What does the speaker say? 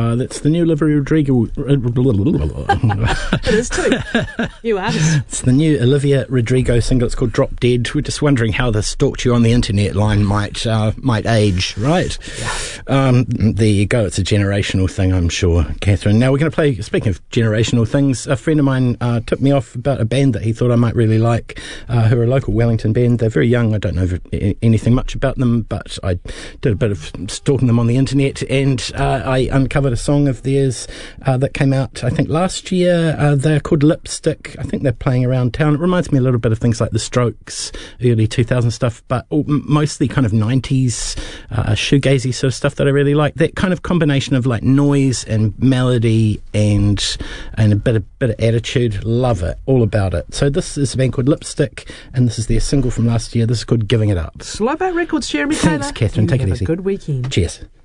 That's the new Olivia Rodrigo. It is too. You artist. It's the new Olivia Rodrigo single. It's called Drop Dead. We're just wondering how the stalked you on the internet line might age, right? Yeah. There you go. It's a generational thing, I'm sure, Catherine. Now we're going to play, speaking of generational things, a friend of mine tipped me off about a band that he thought I might really like, who are a local Wellington band. They're very young. I don't know anything much about them, but I did a bit of stalking them on the internet, and I uncovered a song of theirs that came out, I think, last year. They're called Lipstick. I think they're playing around town. It reminds me a little bit of things like The Strokes, early 2000 stuff, but mostly kind of 90s shoegazy sort of stuff that I really like. That kind of combination of like noise and melody and a bit of attitude. Love it. All about it. So this is a band called Lipstick, and this is their single from last year. This is called Giving It Up. Slowback Records, Jeremy Taylor. Thanks, Catherine. Take it easy. Have a good weekend. Cheers.